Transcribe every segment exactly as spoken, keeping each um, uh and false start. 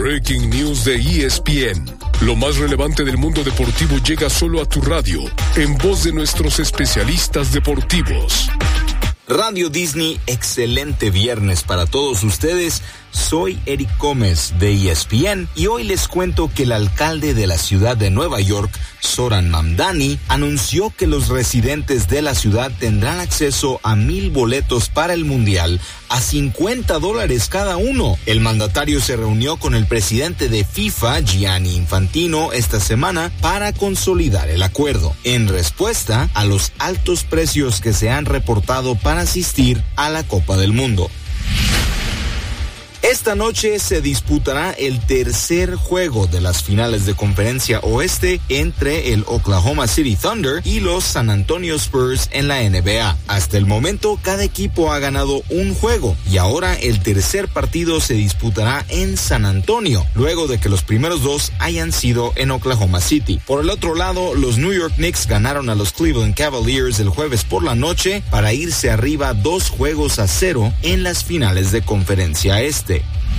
Breaking News de E S P N. Lo más relevante del mundo deportivo llega solo a tu radio, en voz de nuestros especialistas deportivos. Radio Disney, excelente viernes para todos ustedes. Soy Eric Gómez de E S P N y hoy les cuento que el alcalde de la ciudad de Nueva York, Zoran Mamdani, anunció que los residentes de la ciudad tendrán acceso a mil boletos para el Mundial a cincuenta dólares cada uno. El mandatario se reunió con el presidente de FIFA, Gianni Infantino, esta semana para consolidar el acuerdo, en respuesta a los altos precios que se han reportado para asistir a la Copa del Mundo. Esta noche se disputará el tercer juego de las finales de Conferencia Oeste entre el Oklahoma City Thunder y los San Antonio Spurs en la N B A. Hasta el momento, cada equipo ha ganado un juego y ahora el tercer partido se disputará en San Antonio, luego de que los primeros dos hayan sido en Oklahoma City. Por el otro lado, los New York Knicks ganaron a los Cleveland Cavaliers el jueves por la noche para irse arriba dos juegos a cero en las finales de Conferencia Este.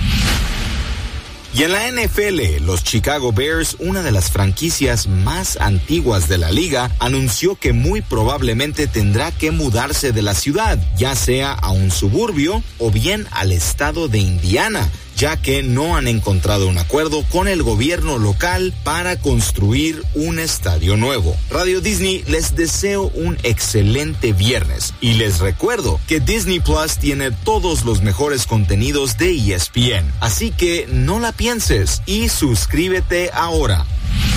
Y en la N F L, los Chicago Bears, una de las franquicias más antiguas de la liga, anunció que muy probablemente tendrá que mudarse de la ciudad, ya sea a un suburbio o bien al estado de Indiana, ya que no han encontrado un acuerdo con el gobierno local para construir un estadio nuevo. Radio Disney les deseo un excelente viernes y les recuerdo que Disney Plus tiene todos los mejores contenidos de E S P N, así que no la pienses y suscríbete ahora.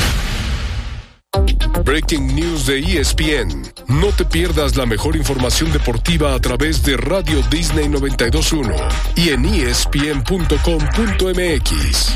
Breaking News de E S P N. No te pierdas la mejor información deportiva a través de Radio Disney noventa y dos punto uno y en E S P N punto com punto M X.